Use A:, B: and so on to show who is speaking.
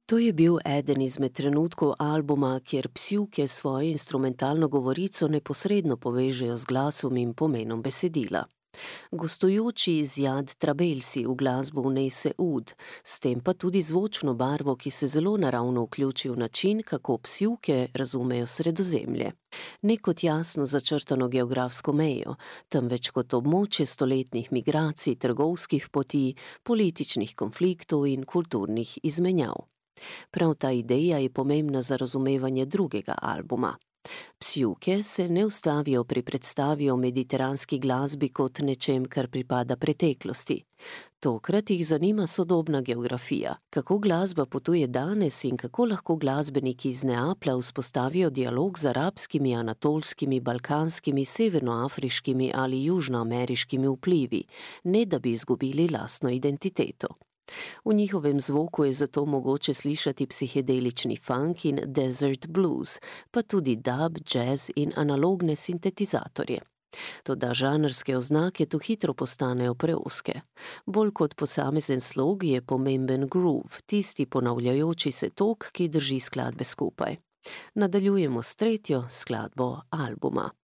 A: To je bil eden izmed trenutkov albuma, kjer psivke svojo instrumentalno govorico neposredno povežejo z glasom in pomenom besedila. Gostujoči iz Jad Trabelsi v glasbo vnese ud, s tem pa tudi zvočno barvo, ki se zelo naravno vključi v način, kako psivke razumejo Sredozemlje. Ne kot jasno začrtano geografsko mejo, temveč kot območje stoletnih migracij, trgovskih poti, političnih konfliktov in kulturnih izmenjav. Prav ta ideja je pomembna za razumevanje drugega albuma. Psivke se ne ustavijo pri predstavi o mediteranski glasbi kot nečem, kar pripada preteklosti. Tokrat jih zanima sodobna geografija, kako glasba potuje danes in kako lahko glasbeniki iz Neaplja vzpostavijo dialog z arabskimi, anatolskimi, balkanskimi, severnoafriškimi ali južnoameriškimi vplivi, ne da bi izgubili lastno identiteto. V njihovem zvoku je zato mogoče slišati psihedelični funk in desert blues, pa tudi dub, jazz in analogne sintetizatorje. Toda žanrske oznake tu hitro postanejo preozke. Bolj kot posamezen slog je pomemben groove, tisti ponavljajoči se tok, ki drži skladbe skupaj. Nadaljujemo s tretjo skladbo albuma.